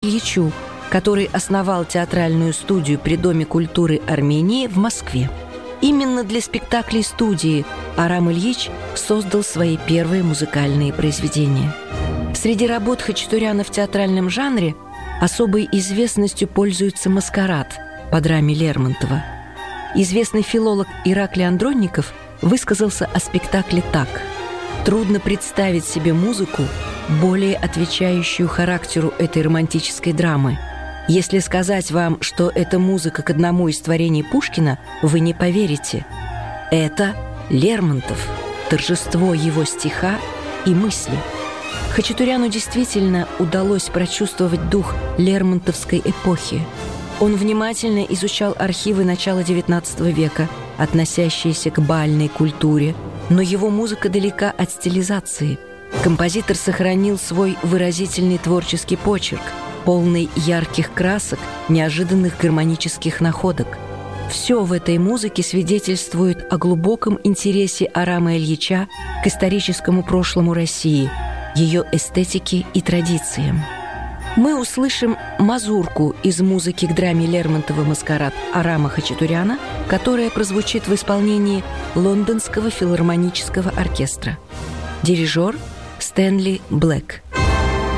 Ильичу, который основал театральную студию при Доме культуры Армении в Москве. Именно для спектаклей студии Арам Ильич создал свои первые музыкальные произведения. Среди работ Хачатуряна в театральном жанре особой известностью пользуется «Маскарад» по драме Лермонтова. Известный филолог Ираклий Андронников высказался о спектакле так: «Трудно представить себе музыку, более отвечающую характеру этой романтической драмы. Если сказать вам, что это музыка к одному из творений Пушкина, вы не поверите. Это Лермонтов, торжество его стиха и мысли». Хачатуряну действительно удалось прочувствовать дух лермонтовской эпохи. Он внимательно изучал архивы начала XIX века, относящиеся к бальной культуре, но его музыка далека от стилизации. Композитор сохранил свой выразительный творческий почерк, полный ярких красок, неожиданных гармонических находок. Все в этой музыке свидетельствует о глубоком интересе Арама Ильича к историческому прошлому России, ее эстетике и традициям. Мы услышим мазурку из музыки к драме Лермонтова «Маскарад» Арама Хачатуряна, которая прозвучит в исполнении Лондонского филармонического оркестра. Дирижер Стэнли Блэк.